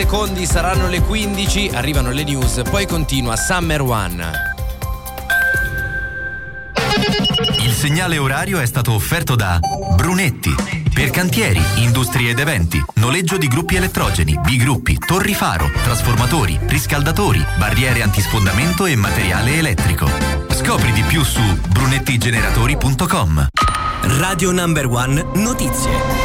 Secondi, saranno le 15, arrivano le news, poi continua Summer One. Il segnale orario è stato offerto da Brunetti. Per cantieri, industrie ed eventi, noleggio di gruppi elettrogeni, bigruppi, torri faro, trasformatori, riscaldatori, barriere antisfondamento e materiale elettrico. Scopri di più su brunettigeneratori.com. Radio Number One Notizie.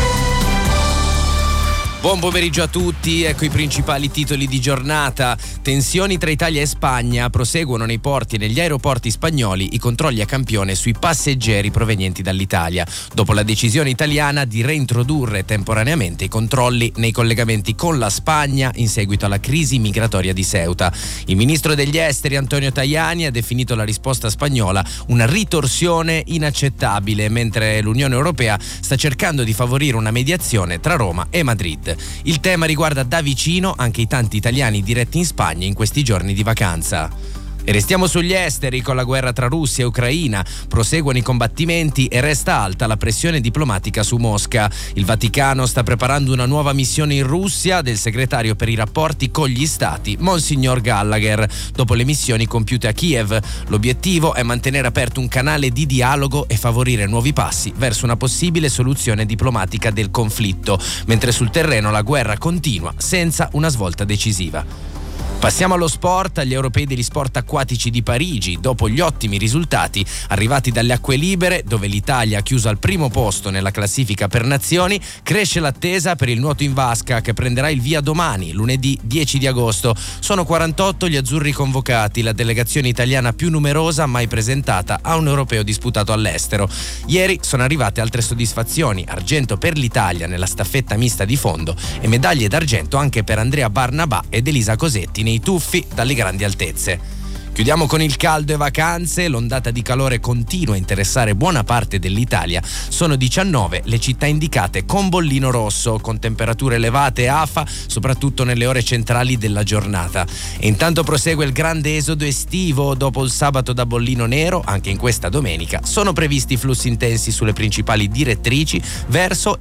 Buon pomeriggio a tutti, ecco i principali titoli di giornata. Tensioni tra Italia e Spagna, proseguono nei porti e negli aeroporti spagnoli i controlli a campione sui passeggeri provenienti dall'Italia, dopo la decisione italiana di reintrodurre temporaneamente i controlli nei collegamenti con la Spagna in seguito alla crisi migratoria di Ceuta. Il ministro degli esteri Antonio Tajani ha definito la risposta spagnola una ritorsione inaccettabile, mentre l'Unione Europea sta cercando di favorire una mediazione tra Roma e Madrid. Il tema riguarda da vicino anche i tanti italiani diretti in Spagna in questi giorni di vacanza. E restiamo sugli esteri con la guerra tra Russia e Ucraina. Proseguono i combattimenti e resta alta la pressione diplomatica su Mosca. Il Vaticano sta preparando una nuova missione in Russia del segretario per i rapporti con gli stati, Monsignor Gallagher, dopo le missioni compiute a Kiev. L'obiettivo è mantenere aperto un canale di dialogo e favorire nuovi passi verso una possibile soluzione diplomatica del conflitto, mentre sul terreno la guerra continua senza una svolta decisiva. Passiamo allo sport, agli europei degli sport acquatici di Parigi. Dopo gli ottimi risultati arrivati dalle acque libere, dove l'Italia ha chiuso al primo posto nella classifica per nazioni, cresce l'attesa per il nuoto in vasca che prenderà il via domani, lunedì 10 di agosto. Sono 48 gli azzurri convocati, la delegazione italiana più numerosa mai presentata a un europeo disputato all'estero. Ieri sono arrivate altre soddisfazioni: argento per l'Italia nella staffetta mista di fondo e medaglie d'argento anche per Andrea Barnabà ed Elisa Cosetti nei tuffi dalle grandi altezze. Chiudiamo con il caldo e vacanze. L'ondata di calore continua a interessare buona parte dell'Italia. Sono 19 le città indicate con bollino rosso, con temperature elevate e afa, soprattutto nelle ore centrali della giornata. E intanto prosegue il grande esodo estivo. Dopo il sabato da bollino nero, anche in questa domenica, sono previsti flussi intensi sulle principali direttrici verso